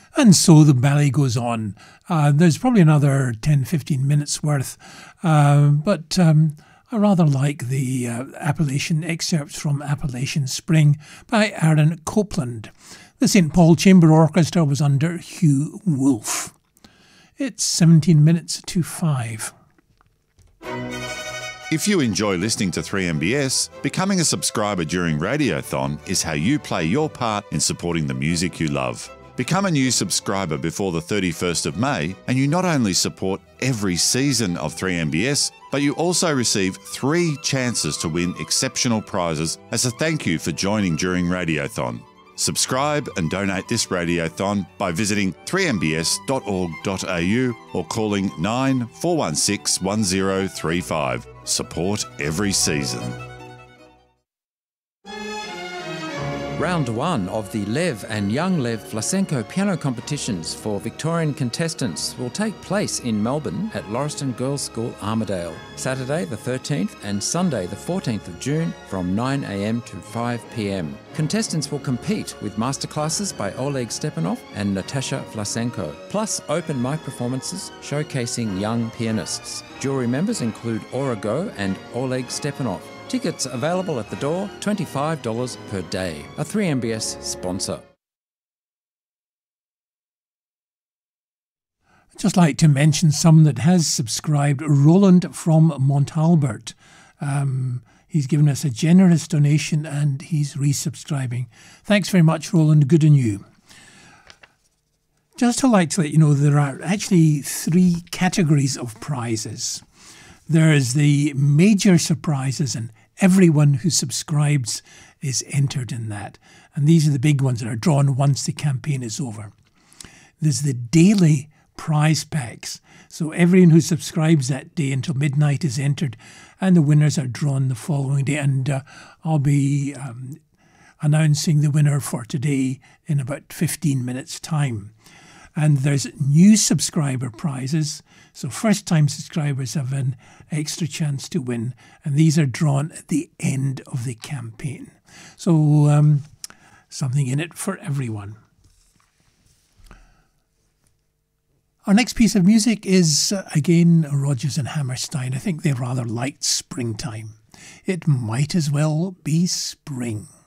And so the ballet goes on. There's probably another 10-15 minutes worth, but I rather like the Appalachian excerpts from Appalachian Spring by Aaron Copland. The St. Paul Chamber Orchestra was under Hugh Wolfe. It's 17 minutes to 5. If you enjoy listening to 3MBS, becoming a subscriber during Radiothon is how you play your part in supporting the music you love. Become a new subscriber before the 31st of May and you not only support every season of 3MBS, but you also receive 3 chances to win exceptional prizes as a thank you for joining during Radiothon. Subscribe and donate this Radiothon by visiting 3mbs.org.au or calling 9416 1035. Support every season. Round 1 of the Lev and Young Lev Vlasenko piano competitions for Victorian contestants will take place in Melbourne at Lauriston Girls' School, Armidale, Saturday the 13th and Sunday the 14th of June from 9 a.m. to 5 p.m. Contestants will compete with masterclasses by Oleg Stepanov and Natasha Vlasenko, plus open mic performances showcasing young pianists. Jury members include Aura Go and Oleg Stepanov. Tickets available at the door, $25 per day. A 3MBS sponsor. I'd just like to mention someone that has subscribed, Roland from Montalbert. He's given us a generous donation and he's resubscribing. Thanks very much, Roland. Good on you. Just to like to let you know, there are actually 3 categories of prizes. There's the major surprises, and everyone who subscribes is entered in that. And these are the big ones that are drawn once the campaign is over. There's the daily prize packs. So everyone who subscribes that day until midnight is entered, and the winners are drawn the following day. And I'll be announcing the winner for today in about 15 minutes' time. And there's new subscriber prizes. So first-time subscribers have an extra chance to win. And these are drawn at the end of the campaign. So something in it for everyone. Our next piece of music is, again, Rodgers and Hammerstein. I think they rather liked springtime. It might as well be spring.